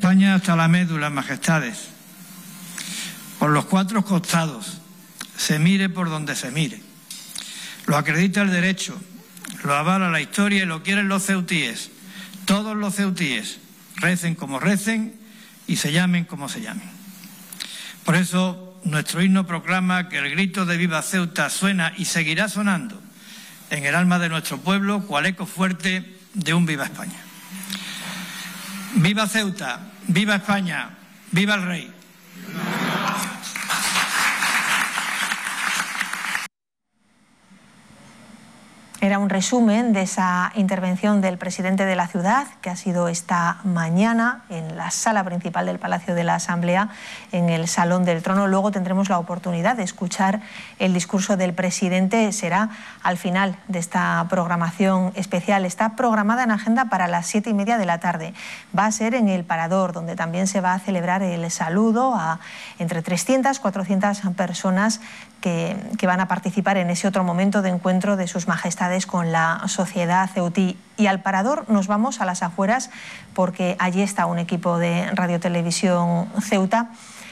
España hasta la médula, majestades, por los cuatro costados, se mire por donde se mire. Lo acredita el derecho, lo avala la historia y lo quieren los ceutíes. Todos los ceutíes, recen como recen y se llamen como se llamen. Por eso nuestro himno proclama que el grito de Viva Ceuta suena y seguirá sonando en el alma de nuestro pueblo, cual eco fuerte de un Viva España. ¡Viva Ceuta! ¡Viva España! ¡Viva el Rey! Era un resumen de esa intervención del presidente de la ciudad, que ha sido esta mañana en la sala principal del Palacio de la Asamblea, en el Salón del Trono. Luego tendremos la oportunidad de escuchar el discurso del presidente. Será al final de esta programación especial. Está programada en agenda para las 7:30 de la tarde. Va a ser en el Parador, donde también se va a celebrar el saludo a entre 300 y 400 personas que van a participar en ese otro momento de encuentro de sus majestades con la sociedad ceutí. Y al Parador nos vamos a las afueras, porque allí está un equipo de Radio Televisión Ceuta